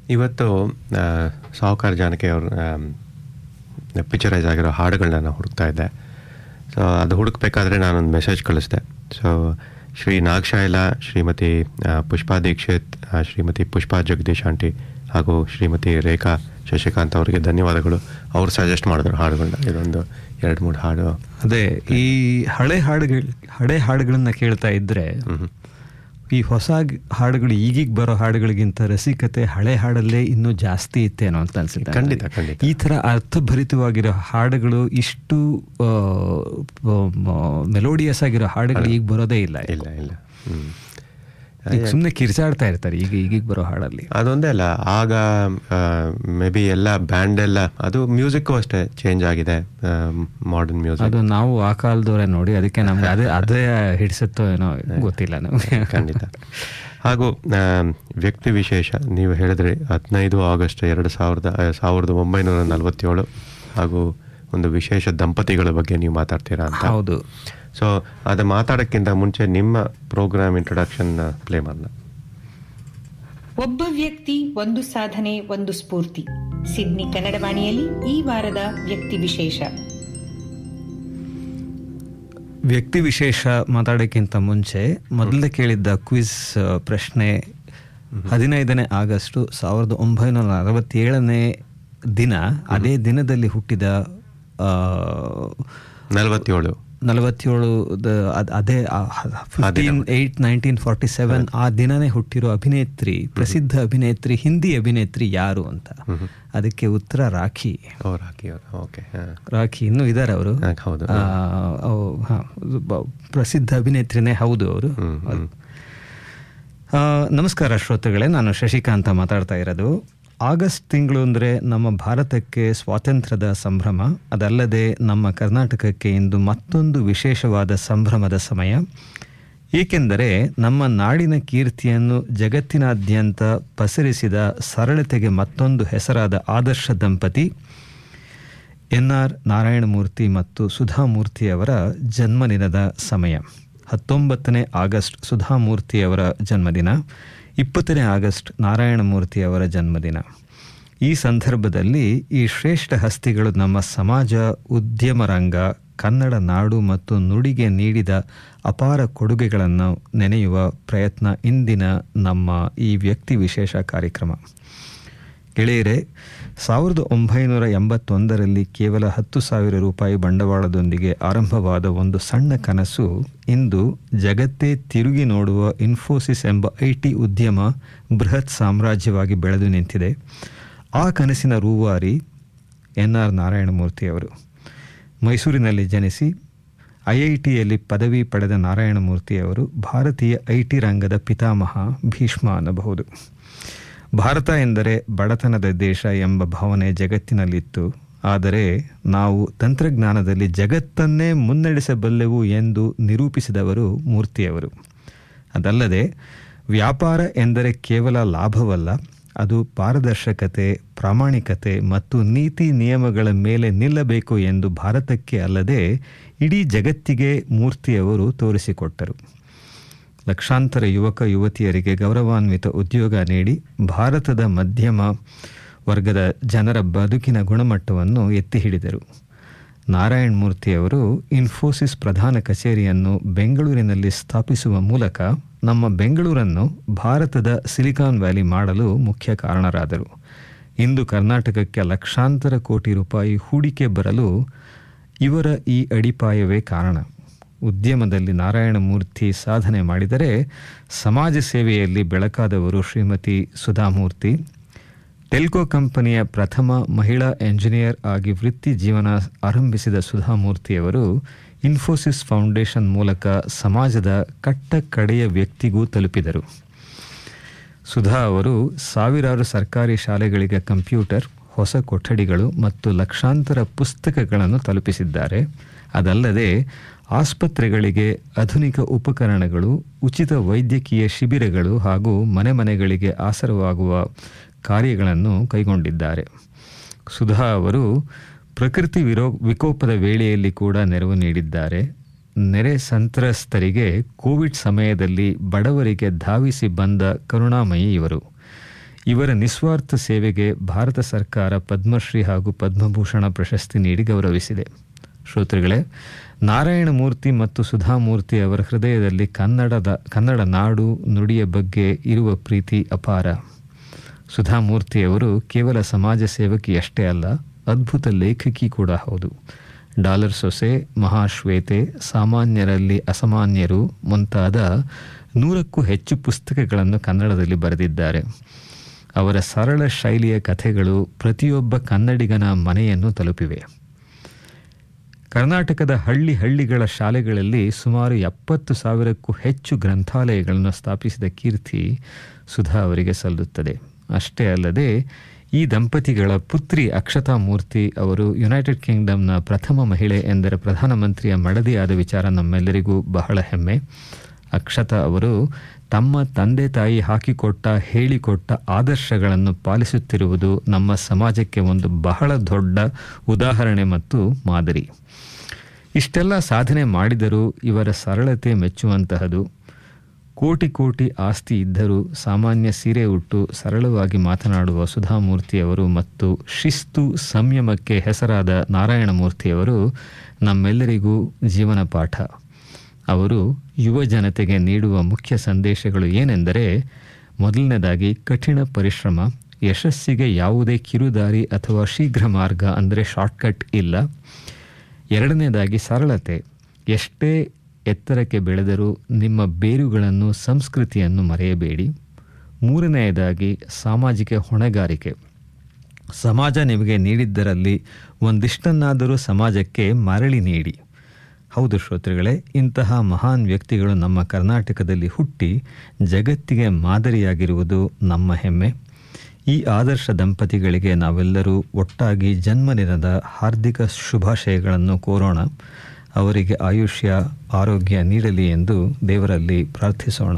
ಇವತ್ತು ಸಾಹುಕಾರ ಜಾನಕಿ ಅವರು ಪಿಕ್ಚರೈಸ್ ಆಗಿರೋ ಹಾಡುಗಳನ್ನ ನಾನು ಹುಡುಕ್ತಾ ಇದ್ದೆ. ಸೊ ಅದು ಹುಡುಕ್ಬೇಕಾದ್ರೆ ನಾನೊಂದು message ಕಳಿಸ್ದೆ. So Shri ನಾಗಶೈಲ, Shrimati Pushpa Dixit, Shrimati Pushpa Jagadish aunty ಹಾಗೂ ಶ್ರೀಮತಿ ರೇಖಾ ಶಶಿಕಾಂತ್ ಅವರಿಗೆ ಧನ್ಯವಾದಗಳು. ಅವರು ಸಜೆಸ್ಟ್ ಮಾಡಿದ್ರು ಹಾಡುಗಳನ್ನ. ಇದೊಂದು 2-3 ಹಾಡು. ಅದೇ ಈ ಹಳೆ ಹಾಡುಗಳನ್ನ ಕೇಳ್ತಾ ಇದ್ರೆ ಈ ಹೊಸ ಹಾಡುಗಳು ಈಗೀಗ ಬರೋ ಹಾಡುಗಳಿಗಿಂತ ರಸಿಕತೆ ಹಳೆ ಹಾಡಲ್ಲೇ ಇನ್ನೂ ಜಾಸ್ತಿ ಇತ್ತೇನೋ ಅಂತ ಅನ್ಸುತ್ತೆ. ಖಂಡಿತ. ಈ ಥರ ಅರ್ಥಭರಿತವಾಗಿರೋ ಹಾಡುಗಳು, ಇಷ್ಟು ಮೆಲೋಡಿಯಸ್ ಆಗಿರೋ ಹಾಡುಗಳು ಈಗ ಬರೋದೇ ಇಲ್ಲ. ಸುಮ್ಮನೆ ಕಿರ್ಚಾಡ್ತಾ ಇರ್ತಾರೆ ಈಗೀಗ ಬರೋ ಹಾಡಲ್ಲಿ. ಅದೊಂದೇ ಅಲ್ಲ, ಆಗ ಮೇ ಬಿ ಎಲ್ಲ ಬ್ಯಾಂಡ್ ಎಲ್ಲ ಅದು ಮ್ಯೂಸಿಕ್ಕು ಅಷ್ಟೇ ಚೇಂಜ್ ಆಗಿದೆ, ಮಾಡರ್ನ್ ಮ್ಯೂಸಿಕ್. ಅದು ನಾವು ಆ ಕಾಲದವರೇ ನೋಡಿ, ಅದಕ್ಕೆ ನಮ್ಗೆ ಅದೇ ಹಿಡಿಸುತ್ತೋ ಏನೋ ಗೊತ್ತಿಲ್ಲ ನಮಗೆ. ಖಂಡಿತ. ಹಾಗೂ ವ್ಯಕ್ತಿ ವಿಶೇಷ ನೀವು ಹೇಳಿದ್ರಿ 15 ಆಗಸ್ಟ್ 1947 ಹಾಗೂ ಒಂದು ವಿಶೇಷ ದಂಪತಿಗಳ ಬಗ್ಗೆ ನೀವು ಮಾತಾಡ್ತೀರಾ ಅಂತ. ಹೌದು. ಸೊ ಅದು ಮಾತಾಡೋಕ್ಕಿಂತ ಮುಂಚೆ ನಿಮ್ಮ ಪ್ರೋಗ್ರಾಮ್ ಇಂಟ್ರೊಡಕ್ಷನ್ ಪ್ಲೇ ಮಾಡೋಣ. ಒಬ್ಬ ವ್ಯಕ್ತಿ, ಒಂದು ಸಾಧನೆ, ಒಂದು ಸ್ಫೂರ್ತಿ. ಸಿಡ್ನಿ ಕನ್ನಡವಾಣಿಯಲ್ಲಿ ಈ ವಾರದ ವ್ಯಕ್ತಿ ವಿಶೇಷ. ವ್ಯಕ್ತಿ ವಿಶೇಷ ಮಾತಾಡೋಕ್ಕಿಂತ ಮುಂಚೆ ಮೊದಲೇ ಕೇಳಿದ್ದ ಕ್ವಿಜ್ ಪ್ರಶ್ನೆ 15ನೇ ಆಗಸ್ಟ್ 1947ನೇ ದಿನ, ಅದೇ ದಿನದಲ್ಲಿ ಹುಟ್ಟಿದ 47 ಅದೇ 15/8/1947 ಆ ದಿನನೇ ಹುಟ್ಟಿರೋ ಅಭಿನೇತ್ರಿ, ಪ್ರಸಿದ್ಧ ಅಭಿನೇತ್ರಿ, ಹಿಂದಿ ಅಭಿನೇತ್ರಿ ಯಾರು ಅಂತ. ಅದಕ್ಕೆ ಉತ್ತರ ರಾಖಿ. ರಾಖಿ ಇನ್ನೂ ಇದ್ದಾರೆ ಅವರು. ಪ್ರಸಿದ್ಧ ಅಭಿನೇತ್ರಿನೇ ಹೌದು ಅವರು. ನಮಸ್ಕಾರ ಶ್ರೋತೃಗಳೇ, ನಾನು ಶಶಿಕಾಂತ ಮಾತಾಡ್ತಾ ಇರೋದು. ಆಗಸ್ಟ್ ತಿಂಗಳು ಅಂದರೆ ನಮ್ಮ ಭಾರತಕ್ಕೆ ಸ್ವಾತಂತ್ರ್ಯದ ಸಂಭ್ರಮ. ಅದಲ್ಲದೆ ನಮ್ಮ ಕರ್ನಾಟಕಕ್ಕೆ ಇಂದು ಮತ್ತೊಂದು ವಿಶೇಷವಾದ ಸಂಭ್ರಮದ ಸಮಯ. ಏಕೆಂದರೆ ನಮ್ಮ ನಾಡಿನ ಕೀರ್ತಿಯನ್ನು ಜಗತ್ತಿನಾದ್ಯಂತ ಪಸರಿಸಿದ ಸರಳತೆಗೆ ಮತ್ತೊಂದು ಹೆಸರಾದ ಆದರ್ಶ ದಂಪತಿ NR ನಾರಾಯಣಮೂರ್ತಿ ಮತ್ತು ಸುಧಾಮೂರ್ತಿಯವರ ಜನ್ಮದಿನದ ಸಮಯ. 19ನೇ ಆಗಸ್ಟ್ ಸುಧಾಮೂರ್ತಿಯವರ ಜನ್ಮದಿನ, 20ನೇ ಆಗಸ್ಟ್ ನಾರಾಯಣಮೂರ್ತಿಯವರ ಜನ್ಮದಿನ. ಈ ಸಂದರ್ಭದಲ್ಲಿ ಈ ಶ್ರೇಷ್ಠ ಹಸ್ತಿಗಳು ನಮ್ಮ ಸಮಾಜ, ಉದ್ಯಮ ರಂಗ, ಕನ್ನಡ ನಾಡು ಮತ್ತು ನುಡಿಗೆ ನೀಡಿದ ಅಪಾರ ಕೊಡುಗೆಗಳನ್ನು ನೆನೆಯುವ ಪ್ರಯತ್ನ ಇಂದಿನ ನಮ್ಮ ಈ ವ್ಯಕ್ತಿ ವಿಶೇಷ ಕಾರ್ಯಕ್ರಮ. ಗೆಳೆಯರೇ, 1981ರಲ್ಲಿ ಕೇವಲ 10,000 ರೂಪಾಯಿ ಬಂಡವಾಳದೊಂದಿಗೆ ಆರಂಭವಾದ ಒಂದು ಸಣ್ಣ ಕನಸು ಇಂದು ಜಗತ್ತೇ ತಿರುಗಿ ನೋಡುವ ಇನ್ಫೋಸಿಸ್ ಎಂಬ IT ಉದ್ಯಮ ಬೃಹತ್ ಸಾಮ್ರಾಜ್ಯವಾಗಿ ಬೆಳೆದು ನಿಂತಿದೆ. ಆ ಕನಸಿನ ರೂವಾರಿ NR ನಾರಾಯಣಮೂರ್ತಿಯವರು. ಮೈಸೂರಿನಲ್ಲಿ ಜನಿಸಿ IITಯಲ್ಲಿ ಪದವಿ ಪಡೆದ ನಾರಾಯಣಮೂರ್ತಿಯವರು ಭಾರತೀಯ IT ರಂಗದ ಪಿತಾಮಹ, ಭೀಷ್ಮ ಅನ್ನಬಹುದು. ಭಾರತ ಎಂದರೆ ಬಡತನದ ದೇಶ ಎಂಬ ಭಾವನೆ ಜಗತ್ತಿನಲ್ಲಿತ್ತು. ಆದರೆ ನಾವು ತಂತ್ರಜ್ಞಾನದಲ್ಲಿ ಜಗತ್ತನ್ನೇ ಮುನ್ನಡೆಸಬಲ್ಲೆವು ಎಂದು ನಿರೂಪಿಸಿದವರು ಮೂರ್ತಿಯವರು. ಅದಲ್ಲದೆ ವ್ಯಾಪಾರ ಎಂದರೆ ಕೇವಲ ಲಾಭವಲ್ಲ, ಅದು ಪಾರದರ್ಶಕತೆ, ಪ್ರಾಮಾಣಿಕತೆ ಮತ್ತು ನೀತಿ ನಿಯಮಗಳ ಮೇಲೆ ನಿಲ್ಲಬೇಕು ಎಂದು ಭಾರತಕ್ಕೆ ಅಲ್ಲದೆ ಇಡೀ ಜಗತ್ತಿಗೆ ಮೂರ್ತಿಯವರು ತೋರಿಸಿಕೊಟ್ಟರು. ಲಕ್ಷಾಂತರ ಯುವಕ ಯುವತಿಯರಿಗೆ ಗೌರವಾನ್ವಿತ ಉದ್ಯೋಗ ನೀಡಿ ಭಾರತದ ಮಧ್ಯಮ ವರ್ಗದ ಜನರ ಬದುಕಿನ ಗುಣಮಟ್ಟವನ್ನು ಎತ್ತಿ ಹಿಡಿದರು. ನಾರಾಯಣಮೂರ್ತಿಯವರು ಇನ್ಫೋಸಿಸ್ ಪ್ರಧಾನ ಕಚೇರಿಯನ್ನು ಬೆಂಗಳೂರಿನಲ್ಲಿ ಸ್ಥಾಪಿಸುವ ಮೂಲಕ ನಮ್ಮ ಬೆಂಗಳೂರನ್ನು ಭಾರತದ ಸಿಲಿಕಾನ್ ವ್ಯಾಲಿ ಮಾಡಲು ಮುಖ್ಯ ಕಾರಣರಾದರು. ಇಂದು ಕರ್ನಾಟಕಕ್ಕೆ ಲಕ್ಷಾಂತರ ಕೋಟಿ ರೂಪಾಯಿ ಹೂಡಿಕೆ ಬರಲು ಇವರ ಈ ಅಡಿಪಾಯವೇ ಕಾರಣ. ಉದ್ಯಮದಲ್ಲಿ ನಾರಾಯಣಮೂರ್ತಿ ಸಾಧನೆ ಮಾಡಿದರೆ ಸಮಾಜ ಸೇವೆಯಲ್ಲಿ ಬೆಳಕಾದವರು ಶ್ರೀಮತಿ ಸುಧಾಮೂರ್ತಿ. ಟೆಲ್ಕೋ ಕಂಪನಿಯ ಪ್ರಥಮ ಮಹಿಳಾ ಎಂಜಿನಿಯರ್ ಆಗಿ ವೃತ್ತಿ ಜೀವನ ಆರಂಭಿಸಿದ ಸುಧಾಮೂರ್ತಿಯವರು ಇನ್ಫೋಸಿಸ್ ಫೌಂಡೇಶನ್ ಮೂಲಕ ಸಮಾಜದ ಕಟ್ಟ ಕಡೆಯ ವ್ಯಕ್ತಿಗೂ ತಲುಪಿದರು. ಸುಧಾ ಅವರು ಸಾವಿರಾರು ಸರ್ಕಾರಿ ಶಾಲೆಗಳಿಗೆ ಕಂಪ್ಯೂಟರ್, ಹೊಸ ಕೊಠಡಿಗಳು ಮತ್ತು ಲಕ್ಷಾಂತರ ಪುಸ್ತಕಗಳನ್ನು ತಲುಪಿಸಿದ್ದಾರೆ. ಅದಲ್ಲದೆ ಆಸ್ಪತ್ರೆಗಳಿಗೆ ಆಧುನಿಕ ಉಪಕರಣಗಳು, ಉಚಿತ ವೈದ್ಯಕೀಯ ಶಿಬಿರಗಳು ಹಾಗೂ ಮನೆ ಮನೆಗಳಿಗೆ ಆಸರವಾಗುವ ಕಾರ್ಯಗಳನ್ನು ಕೈಗೊಂಡಿದ್ದಾರೆ. ಸುಧಾ ಅವರು ಪ್ರಕೃತಿ ವಿಕೋಪದ ವೇಳೆಯಲ್ಲಿ ಕೂಡ ನೆರವು ನೀಡಿದ್ದಾರೆ. ನೆರೆ ಸಂತ್ರಸ್ತರಿಗೆ ಕೋವಿಡ್ ಸಮಯದಲ್ಲಿ ಬಡವರಿಗೆ ಧಾವಿಸಿ ಬಂದ ಕರುಣಾಮಯಿ ಇವರು. ಇವರ ನಿಸ್ವಾರ್ಥ ಸೇವೆಗೆ ಭಾರತ ಸರ್ಕಾರ ಪದ್ಮಶ್ರೀ ಹಾಗೂ ಪದ್ಮಭೂಷಣ ಪ್ರಶಸ್ತಿ ನೀಡಿ ಗೌರವಿಸಿದೆ. ಶ್ರೋತೃಗಳೇ, ನಾರಾಯಣಮೂರ್ತಿ ಮತ್ತು ಸುಧಾಮೂರ್ತಿ ಅವರ ಹೃದಯದಲ್ಲಿ ಕನ್ನಡ ನಾಡು ನುಡಿಯ ಬಗ್ಗೆ ಇರುವ ಪ್ರೀತಿ ಅಪಾರ. ಸುಧಾಮೂರ್ತಿಯವರು ಕೇವಲ ಸಮಾಜ ಸೇವಕಿಯಷ್ಟೇ ಅಲ್ಲ, ಅದ್ಭುತ ಲೇಖಕಿ ಕೂಡ ಹೌದು. ಡಾಲರ್ ಸೊಸೆ, ಮಹಾಶ್ವೇತೆ, ಸಾಮಾನ್ಯರಲ್ಲಿ ಅಸಾಮಾನ್ಯರು ಮುಂತಾದ 100ಕ್ಕೂ ಹೆಚ್ಚು ಪುಸ್ತಕಗಳನ್ನು ಕನ್ನಡದಲ್ಲಿ ಬರೆದಿದ್ದಾರೆ. ಅವರ ಸರಳ ಶೈಲಿಯ ಕಥೆಗಳು ಪ್ರತಿಯೊಬ್ಬ ಕನ್ನಡಿಗನ ಮನೆಯನ್ನು ತಲುಪಿವೆ. ಕರ್ನಾಟಕದ ಹಳ್ಳಿಗಳ ಶಾಲೆಗಳಲ್ಲಿ ಸುಮಾರು 70,000ಕ್ಕೂ ಹೆಚ್ಚು ಗ್ರಂಥಾಲಯಗಳನ್ನು ಸ್ಥಾಪಿಸಿದ ಕೀರ್ತಿ ಸುಧಾ ಅವರಿಗೆ ಸಲ್ಲುತ್ತದೆ. ಅಷ್ಟೇ ಅಲ್ಲದೆ ಈ ದಂಪತಿಗಳ ಪುತ್ರಿ ಅಕ್ಷತಾ ಮೂರ್ತಿ ಅವರು ಯುನೈಟೆಡ್ ಕಿಂಗ್ಡಮ್ನ ಪ್ರಥಮ ಮಹಿಳೆ ಎಂದರೆ ಪ್ರಧಾನಮಂತ್ರಿಯ ಮಡದಿಯಾದ ವಿಚಾರ ನಮ್ಮೆಲ್ಲರಿಗೂ ಬಹಳ ಹೆಮ್ಮೆ. ಅಕ್ಷತಾ ಅವರು ತಮ್ಮ ತಂದೆ ತಾಯಿ ಹೇಳಿಕೊಟ್ಟ ಆದರ್ಶಗಳನ್ನು ಪಾಲಿಸುತ್ತಿರುವುದು ನಮ್ಮ ಸಮಾಜಕ್ಕೆ ಒಂದು ಬಹಳ ದೊಡ್ಡ ಉದಾಹರಣೆ ಮತ್ತು ಮಾದರಿ. ಇಷ್ಟೆಲ್ಲ ಸಾಧನೆ ಮಾಡಿದರೂ ಇವರ ಸರಳತೆ ಮೆಚ್ಚುವಂತಹದು. ಕೋಟಿ ಆಸ್ತಿ ಇದ್ದರೂ ಸಾಮಾನ್ಯ ಸೀರೆ ಉಟ್ಟು ಸರಳವಾಗಿ ಮಾತನಾಡುವ ಸುಧಾಮೂರ್ತಿಯವರು ಮತ್ತು ಶಿಸ್ತು ಸಂಯಮಕ್ಕೆ ಹೆಸರಾದ ನಾರಾಯಣಮೂರ್ತಿಯವರು ನಮ್ಮೆಲ್ಲರಿಗೂ ಜೀವನ ಪಾಠ. ಅವರು ಯುವ ಜನತೆಗೆ ನೀಡುವ ಮುಖ್ಯ ಸಂದೇಶಗಳು ಏನೆಂದರೆ, ಮೊದಲನೇದಾಗಿ ಕಠಿಣ ಪರಿಶ್ರಮ, ಯಶಸ್ಸಿಗೆ ಯಾವುದೇ ಕಿರುದಾರಿ ಅಥವಾ ಶೀಘ್ರ ಮಾರ್ಗ ಅಂದರೆ ಶಾರ್ಟ್ಕಟ್ ಇಲ್ಲ. ಎರಡನೇದಾಗಿ ಸರಳತೆ, ಎಷ್ಟೇ ಎತ್ತರಕ್ಕೆ ಬೆಳೆದರೂ ನಿಮ್ಮ ಬೇರುಗಳನ್ನು ಸಂಸ್ಕೃತಿಯನ್ನು ಮರೆಯಬೇಡಿ. ಮೂರನೆಯದಾಗಿ ಸಾಮಾಜಿಕ ಹೊಣೆಗಾರಿಕೆ, ಸಮಾಜ ನಿಮಗೆ ನೀಡಿದ್ದರಲ್ಲಿ ಒಂದಿಷ್ಟನ್ನಾದರೂ ಸಮಾಜಕ್ಕೆ ಮರಳಿ ನೀಡಿ. ಹೌದು ಶ್ರೋತೃಗಳೇ, ಇಂತಹ ಮಹಾನ್ ವ್ಯಕ್ತಿಗಳು ನಮ್ಮ ಕರ್ನಾಟಕದಲ್ಲಿ ಹುಟ್ಟಿ ಜಗತ್ತಿಗೆ ಮಾದರಿಯಾಗಿರುವುದು ನಮ್ಮ ಹೆಮ್ಮೆ. ಈ ಆದರ್ಶ ದಂಪತಿಗಳಿಗೆ ನಾವೆಲ್ಲರೂ ಒಟ್ಟಾಗಿ ಜನ್ಮದಿನದ ಹಾರ್ದಿಕ ಶುಭಾಶಯಗಳನ್ನು ಕೋರೋಣ. ಅವರಿಗೆ ಆಯುಷ್ಯ ಆರೋಗ್ಯ ನೀಡಲಿ ಎಂದು ದೇವರಲ್ಲಿ ಪ್ರಾರ್ಥಿಸೋಣ.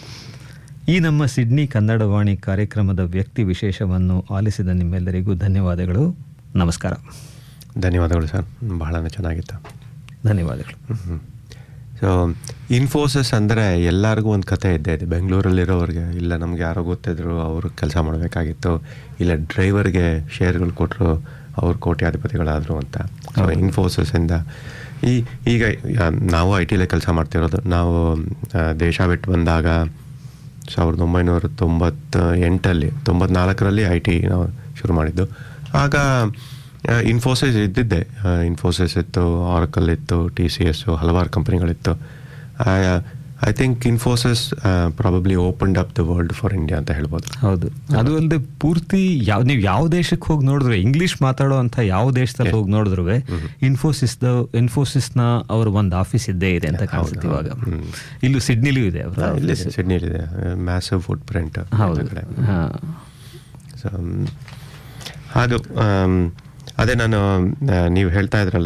ಈ ನಮ್ಮ ಸಿಡ್ನಿ ಕನ್ನಡವಾಣಿ ಕಾರ್ಯಕ್ರಮದ ವ್ಯಕ್ತಿ ವಿಶೇಷವನ್ನು ಆಲಿಸಿದ ನಿಮ್ಮೆಲ್ಲರಿಗೂ ಧನ್ಯವಾದಗಳು. ನಮಸ್ಕಾರ. ಧನ್ಯವಾದಗಳು ಸರ್, ಬಹಳನೇ ಚೆನ್ನಾಗಿತ್ತು. ಧನ್ಯವಾದಗಳು. ಸೊ ಇನ್ಫೋಸಿಸ್ ಅಂದರೆ ಎಲ್ಲರಿಗೂ ಒಂದು ಕತೆ ಇದ್ದೇ ಇದೆ. ಬೆಂಗಳೂರಲ್ಲಿರೋರಿಗೆ, ಇಲ್ಲ ನಮ್ಗೆ ಯಾರೋ ಗೊತ್ತಿದ್ರು ಅವರು ಕೆಲಸ ಮಾಡಬೇಕಾಗಿತ್ತು, ಇಲ್ಲ ಡ್ರೈವರ್ಗೆ ಶೇರ್ಗಳು ಕೊಟ್ಟರು ಅವ್ರು ಕೋಟ್ಯಾಧಿಪತಿಗಳಾದರು ಅಂತ. ಸೊ ಇನ್ಫೋಸಿಸಿಂದ ಈಗ ನಾವು ಐ ಟಿಲೇ ಕೆಲಸ ಮಾಡ್ತಿರೋದು. ನಾವು ದೇಶ ಬಿಟ್ಟು ಬಂದಾಗ 1998-94 ಐ ಟಿ ನಾವು ಶುರು ಮಾಡಿದ್ದು. ಆಗ ಇನ್ಫೋಸಿಸ್ ಇದ್ದಿದ್ದೆ, ಇನ್ಫೋಸಿಸ್ ಇತ್ತು, ಆರಕಲ್ ಇತ್ತು, TCS, ಹಲವಾರು ಕಂಪ್ನಿಗಳಿತ್ತು. I think Infosys probably opened up the world for India ಅಂತ ಹೇಳ್ಬೋದು. ಹೌದು, ಅದು ಅಲ್ಲದೆ ಪೂರ್ತಿ ನೀವು ಯಾವ ದೇಶಕ್ಕೆ ಹೋಗಿ ನೋಡಿದ್ರು, ಇಂಗ್ಲಿಷ್ ಮಾತಾಡೋ ಅಂತ ಯಾವ ದೇಶದಲ್ಲಿ ಹೋಗಿ ನೋಡಿದ್ರು ಇನ್ಫೋಸಿಸ್ನ ಅವ್ರ ಒಂದು ಆಫೀಸ್ ಇದ್ದೇ ಇದೆ ಅಂತ ಕಾಣಿಸುತ್ತೆ. ಇವಾಗ ಇಲ್ಲೂ ಸಿಡ್ನಿಲೂ ಇದೆ, ಸಿಡ್ನಿಲಿದೆ, ಮ್ಯಾಸಿವ್ ಫುಟ್ ಪ್ರಿಂಟ್. ಹೌದು. ಸೊ ಅದು ಅದೇ ನಾನು ನೀವು ಹೇಳ್ತಾ ಇದ್ರಲ್ಲ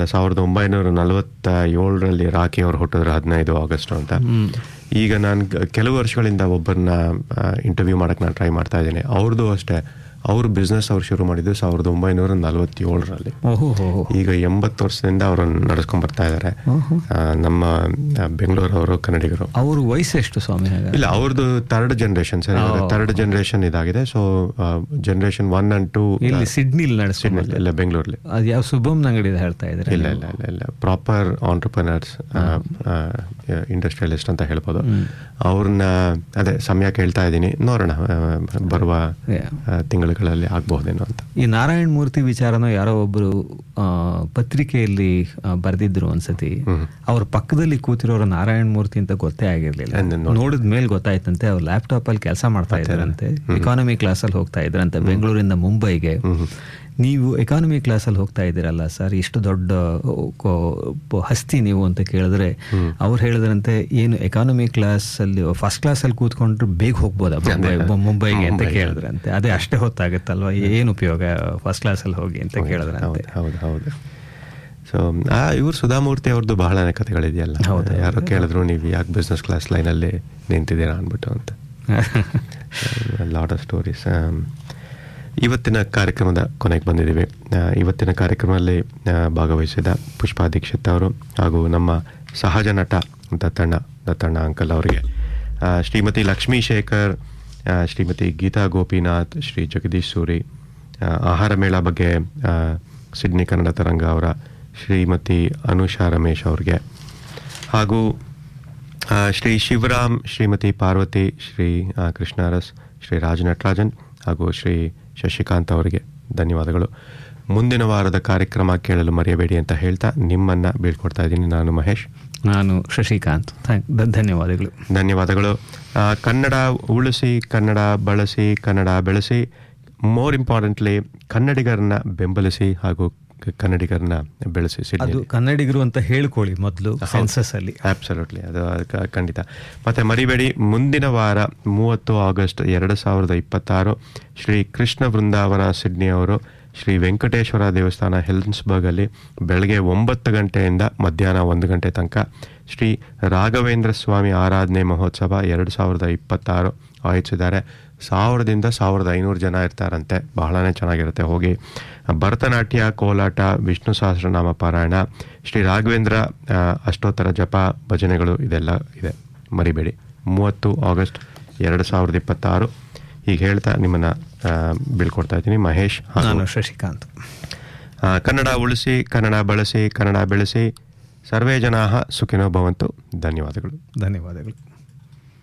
1947 ರಾಕಿ ಅವರು ಹುಟ್ಟಿದ್ರು 15 ಆಗಸ್ಟ್ ಅಂತ. ಈಗ ನಾನು ಕೆಲವು ವರ್ಷಗಳಿಂದ ಒಬ್ಬರನ್ನ ಇಂಟರ್ವ್ಯೂ ಮಾಡಕ್ಕೆ ನಾನು ಟ್ರೈ ಮಾಡ್ತಾ ಇದ್ದೀನಿ. ಅವ್ರದ್ದು ಅಷ್ಟೇ, ಅವ್ರ ಬಿಸ್ನೆಸ್ ಅವ್ರು ಶುರು ಮಾಡಿದ್ದು 1947. ಈಗ 80 ವರ್ಷದಿಂದ ಅವರನ್ನು ನಡೆಸ್ಕೊಂಡ್ ಬರ್ತಾ ಇದ್ದಾರೆ. ನಮ್ಮ ಬೆಂಗಳೂರವರು, ಕನ್ನಡಿಗರು. ಅವ್ರ ವಯಸ್ಸು ಎಷ್ಟು ಸ್ವಾಮಿ? ಇಲ್ಲ, ಅವ್ರದ್ದು ಥರ್ಡ್ ಜನರೇಷನ್ ಇದಾಗಿದೆ. ಸೊ ಜನರೇಷನ್ 1 and 2 ಇಲ್ಲಿ ಸಿಡ್ನಿಲಿ ಇಲ್ಲ, ಬೆಂಗಳೂರಲ್ಲಿ. ಅದು ಯಾವ ಶುಭಮ್ ಅಂಗಡಿ ಹೇಳ್ತಾ ಇದ್ದಾರೆ? ಇಲ್ಲ, ಪ್ರಾಪರ್ ಆಂಟ್ರಪ್ರನರ್ಸ್, ಇಂಡಸ್ಟ್ರಿಯಲಿಸ್ಟ್ ಅಂತ ಹೇಳ್ಬೋದು. ಅವ್ರನ್ನ ಅದೇ ಸಮಯ ಕೇಳ್ತಾ ಇದ್ದೀನಿ, ನೋಡೋಣ ಬರುವ ತಿಂಗಳುಗಳಲ್ಲಿ ಆಗ್ಬಹುದೇನೋ ಅಂತ. ಈ ನಾರಾಯಣ ಮೂರ್ತಿ ವಿಚಾರನ ಯಾರೋ ಒಬ್ಬರು ಪತ್ರಿಕೆಯಲ್ಲಿ ಬರೆದಿದ್ರು ಅನ್ಸತಿ. ಅವ್ರ ಪಕ್ಕದಲ್ಲಿ ಕೂತಿರೋರು ನಾರಾಯಣ ಮೂರ್ತಿ ಅಂತ ಗೊತ್ತೇ ಆಗಿರ್ಲಿಲ್ಲ. ನೋಡಿದ ಮೇಲೆ ಗೊತ್ತಾಯ್ತಂತೆ ಅವ್ರು ಲ್ಯಾಪ್ಟಾಪ್ ಅಲ್ಲಿ ಕೆಲಸ ಮಾಡ್ತಾ ಇದ್ದಾರಂತೆ. ಎಕಾನಮಿ ಕ್ಲಾಸ್ ಅಲ್ಲಿ ಹೋಗ್ತಾ ಇದ್ರಂತೆ ಬೆಂಗಳೂರಿಂದ ಮುಂಬೈಗೆ. ನೀವು ಎಕಾನಮಿ ಕ್ಲಾಸಲ್ಲಿ ಹೋಗ್ತಾ ಇದ್ದೀರಲ್ಲ ಸರ್, ಇಷ್ಟು ದೊಡ್ಡ ಹಸ್ತಿ ನೀವು ಅಂತ ಕೇಳಿದ್ರೆ ಅವ್ರು ಹೇಳಿದ್ರಂತೆ, ಏನು ಎಕಾನಮಿ ಕ್ಲಾಸಲ್ಲಿ ಫಸ್ಟ್ ಕ್ಲಾಸಲ್ಲಿ ಕೂತ್ಕೊಂಡ್ರೆ ಬೇಗ ಹೋಗ್ಬೋದಾ ಮುಂಬೈಗೆ ಅಂತ ಕೇಳಿದ್ರಂತೆ. ಅದೇ ಅಷ್ಟೇ ಹೊತ್ತಾಗತ್ತಲ್ವ, ಏನು ಉಪಯೋಗ ಫಸ್ಟ್ ಕ್ಲಾಸಲ್ಲಿ ಹೋಗಿ ಅಂತ ಕೇಳಿದ್ರಂತೆ. ಹೌದು. ಸೊ ಇವ್ರು ಸುಧಾಮೂರ್ತಿ ಅವ್ರದ್ದು ಬಹಳ ಕಥೆಗಳಿದೆಯಲ್ಲ. ಯಾರೋ ಕೇಳಿದ್ರು ನೀವು ಯಾಕೆ ಬಿಸ್ನೆಸ್ ಕ್ಲಾಸ್ ಲೈನಲ್ಲಿ ನಿಂತಿದ್ದೀರಾ ಅಂದ್ಬಿಟ್ಟು ಅಂತ. Lot of stories. ಇವತ್ತಿನ ಕಾರ್ಯಕ್ರಮದ ಕೊನೆಗೆ ಬಂದಿದ್ದೀವಿ. ಇವತ್ತಿನ ಕಾರ್ಯಕ್ರಮದಲ್ಲಿ ಭಾಗವಹಿಸಿದ ಪುಷ್ಪಾ ದೀಕ್ಷಿತ್ ಅವರು ಹಾಗೂ ನಮ್ಮ ಸಹಜ ನಟ ದತ್ತಣ್ಣ ಅಂಕಲ್ ಅವರಿಗೆ, ಶ್ರೀಮತಿ ಲಕ್ಷ್ಮೀ ಶೇಖರ್ ಶ್ರೀಮತಿ ಗೀತಾ ಗೋಪಿನಾಥ್, ಶ್ರೀ ಜಗದೀಶ್ ಸೂರಿ, ಆಹಾರ ಮೇಳ ಬಗ್ಗೆ ಸಿಡ್ನಿ ಕನ್ನಡ ತರಂಗ ಅವರ ಶ್ರೀಮತಿ ಅನುಷಾ ರಮೇಶ್ ಅವ್ರಿಗೆ, ಹಾಗೂ ಶ್ರೀ ಶಿವರಾಮ್, ಶ್ರೀಮತಿ ಪಾರ್ವತಿ, ಶ್ರೀ ಕೃಷ್ಣಾರಸ್, ಶ್ರೀ ರಾಜ್ ನಟರಾಜನ್ ಹಾಗೂ ಶ್ರೀ ಶಶಿಕಾಂತ್ ಅವರಿಗೆ ಧನ್ಯವಾದಗಳು. ಮುಂದಿನ ವಾರದ ಕಾರ್ಯಕ್ರಮ ಕೇಳಲು ಮರೆಯಬೇಡಿ ಅಂತ ಹೇಳ್ತಾ ನಿಮ್ಮನ್ನು ಬೀಳ್ಕೊಡ್ತಾ ಇದ್ದೀನಿ. ನಾನು ಮಹೇಶ್. ನಾನು ಶಶಿಕಾಂತ್. ಧನ್ಯವಾದಗಳು. ಧನ್ಯವಾದಗಳು. ಕನ್ನಡ ಉಳಿಸಿ, ಕನ್ನಡ ಬಳಸಿ, ಕನ್ನಡ ಬೆಳೆಸಿ, ಮೋರ್ ಇಂಪಾರ್ಟೆಂಟ್ಲಿ ಕನ್ನಡಿಗರನ್ನ ಬೆಂಬಲಿಸಿ ಹಾಗೂ ಕನ್ನಡಿಗರನ್ನ ಬೆಳೆಸಿ. ಅದು ಕನ್ನಡಿಗರು ಅಂತ ಹೇಳ್ಕೊಳ್ಳಿ ಮೊದಲು ಸೆನ್ಸಸ್ ಅಲ್ಲಿ. ಅಬ್ಸಲ್ಯೂಟ್ಲಿ, ಅದು ಖಂಡಿತ. ಮತ್ತೆ ಮರಿಬೇಡಿ, ಮುಂದಿನ ವಾರ 30 ಆಗಸ್ಟ್ 2026 ಶ್ರೀ ಕೃಷ್ಣ ವೃಂದಾವನ ಸಿಡ್ನಿ ಅವರು ಶ್ರೀ ವೆಂಕಟೇಶ್ವರ ದೇವಸ್ಥಾನ ಹೆಲ್ನ್ಸ್ಬರ್ಗ್ ಅಲ್ಲಿ ಬೆಳಗ್ಗೆ 9 ಗಂಟೆಯಿಂದ ಮಧ್ಯಾಹ್ನ 1 ಗಂಟೆ ತನಕ ಶ್ರೀ ರಾಘವೇಂದ್ರ ಸ್ವಾಮಿ ಆರಾಧನೆ ಮಹೋತ್ಸವ 2026 ಆಯೋಜಿಸಿದ್ದಾರೆ. 1000ದಿಂದ 1500 ಜನ ಇರ್ತಾರಂತೆ. ಬಹಳನೇ ಚೆನ್ನಾಗಿರುತ್ತೆ. ಹೋಗಿ ಭರತನಾಟ್ಯ, ಕೋಲಾಟ, ವಿಷ್ಣು ಸಹಸ್ರನಾಮ ಪಾರಾಯಣ, ಶ್ರೀ ರಾಘವೇಂದ್ರ ಅಷ್ಟೋತ್ತರ ಜಪ, ಭಜನೆಗಳು ಇದೆಲ್ಲ ಇದೆ. ಮರಿಬೇಡಿ. 30 ಆಗಸ್ಟ್ 2026. ಈಗ ಹೇಳ್ತಾ ನಿಮ್ಮನ್ನು ಬೀಳ್ಕೊಡ್ತಾ ಇದ್ದೀನಿ. ಮಹೇಶ್. ನಾನು ಶಶಿಕಾಂತ್. ಕನ್ನಡ ಉಳಿಸಿ, ಕನ್ನಡ ಬಳಸಿ, ಕನ್ನಡ ಬೆಳೆಸಿ. ಸರ್ವೇ ಜನಾಃ ಸುಖಿನೋ ಭವಂತು. ಧನ್ಯವಾದಗಳು. ಧನ್ಯವಾದಗಳು.